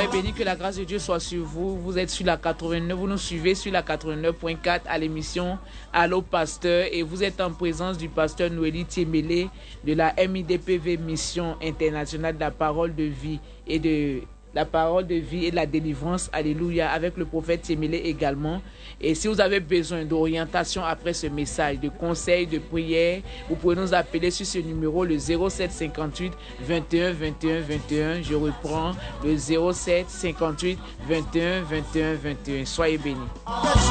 Soyez bénis, que la grâce de Dieu soit sur vous. Vous êtes sur la 89, vous nous suivez sur la 89.4 à l'émission Allô Pasteur et vous êtes en présence du pasteur Noélie Thiemele de la MIDPV Mission Internationale de la Parole de Vie et de la parole de vie et de la délivrance, alléluia, avec le prophète Thiemele également. Et si vous avez besoin d'orientation après ce message, de conseils, de prières, vous pouvez nous appeler sur ce numéro, le 07 58 21 21 21. Je reprends, le 07 58 21 21 21. Soyez bénis.